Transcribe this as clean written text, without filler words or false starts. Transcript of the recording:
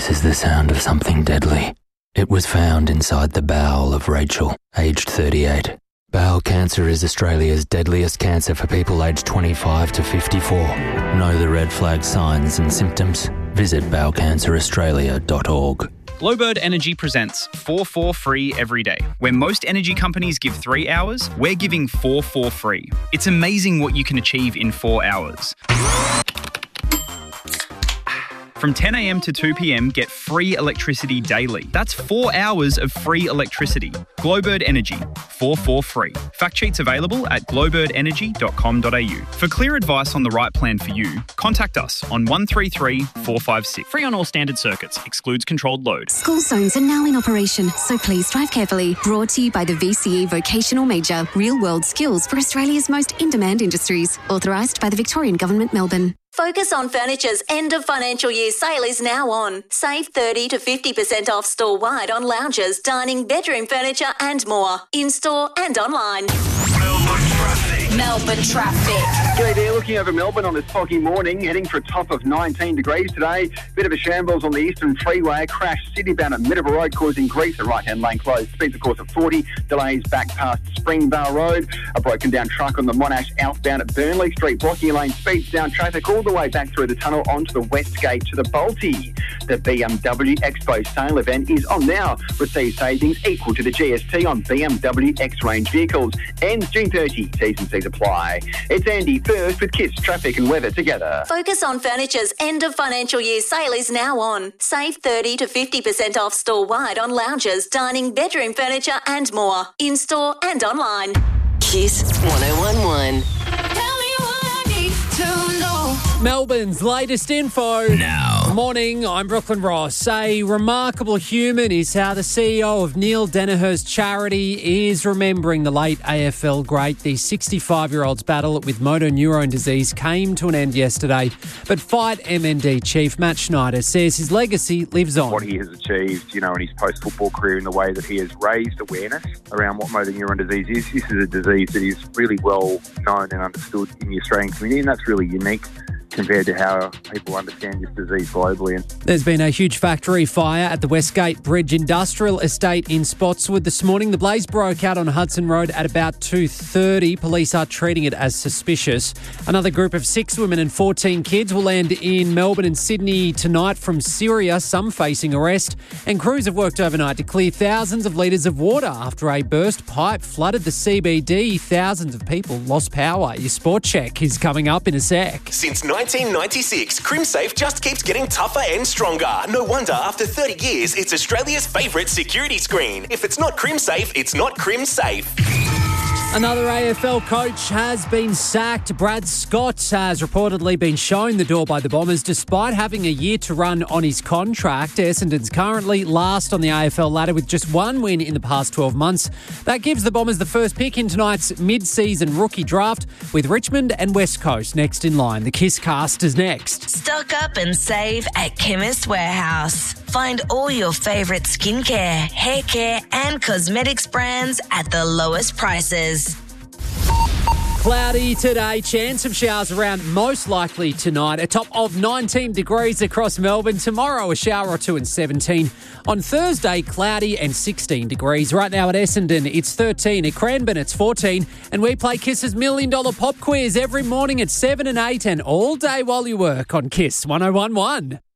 This is the sound of something deadly. It was found inside the bowel of Rachel, aged 38. Bowel cancer is Australia's deadliest cancer for people aged 25 to 54. Know the red flag signs and symptoms? Visit bowelcanceraustralia.org. Glowbird Energy presents 4 free every day. Where most energy companies give 3 hours, we're giving 4 free. It's amazing what you can achieve in 4 hours. From 10 a.m. to 2 p.m, get free electricity daily. That's 4 hours of free electricity. Glowbird Energy, 4 free. Fact sheets available at glowbirdenergy.com.au. For clear advice on the right plan for you, contact us on 133 456. Free on all standard circuits. Excludes controlled load. School zones are now in operation, so please drive carefully. Brought to you by the VCE Vocational Major. Real-world skills for Australia's most in-demand industries. Authorised by the Victorian Government, Melbourne. Focus on Furniture's end of financial year sale is now on. Save 30 to 50% off store-wide on lounges, dining, bedroom furniture and more. In-store and online. Melbourne traffic. G'day there, looking over Melbourne on this foggy morning, heading for a top of 19 degrees today. Bit of a shambles on the Eastern Freeway. A crash city-bound at Middleborough Road causing grease. A right-hand lane closed. Speeds, of course, of 40. Delays back past Springvale Road. A broken down truck on the Monash outbound at Burnley Street, blocking a lane. Speeds down traffic all the way back through the tunnel onto the West Gate to the Balti. The BMW Expo sale event is on now. Receive savings equal to the GST on BMW X-Range vehicles. Ends June 30. T's and C's apply. It's Andy first with KISS traffic and weather together. Focus on Furniture's end of financial year sale is now on. Save 30 to 50% off store-wide on lounges, dining, bedroom furniture and more. In-store and online. KISS 1011. Melbourne's latest info. Now. Morning, I'm Brooklyn Ross. A remarkable human is how the CEO of Neil Danaher's charity is remembering the late AFL great. The 65-year-old's battle with motor neurone disease came to an end yesterday. But Fight MND chief Matt Schneider says his legacy lives on. What he has achieved, in his post-football career in the way that he has raised awareness around what motor neurone disease is. This is a disease that is really well known and understood in the Australian community, and that's really unique compared to how people understand this disease globally. There's been a huge factory fire at the Westgate Bridge Industrial Estate in Spotswood this morning. The blaze broke out on Hudson Road at about 2:30. Police are treating it as suspicious. Another group of 6 women and 14 kids will land in Melbourne and Sydney tonight from Syria, some facing arrest. And crews have worked overnight to clear thousands of litres of water after a burst pipe flooded the CBD. Thousands of people lost power. Your sport check is coming up in a sec. Since 1996, CrimSafe just keeps getting tougher and stronger. No wonder after 30 years, it's Australia's favourite security screen. If it's not CrimSafe, it's not CrimSafe. Another AFL coach has been sacked. Brad Scott has reportedly been shown the door by the Bombers despite having a year to run on his contract. Essendon's currently last on the AFL ladder with just 1 win in the past 12 months. That gives the Bombers the first pick in tonight's mid-season rookie draft with Richmond and West Coast next in line. The KISS Cast is next. Stock up and save at Chemist Warehouse. Find all your favourite skincare, hair care and cosmetics brands at the lowest prices. Cloudy today, chance of showers around, most likely tonight. A top of 19 degrees across Melbourne. Tomorrow, a shower or two and 17. On Thursday, cloudy and 16 degrees. Right now at Essendon, it's 13. At Cranbourne, it's 14. And we play KISS's $1 Million Pop Quiz every morning at 7 and 8 and all day while you work on KISS 1011.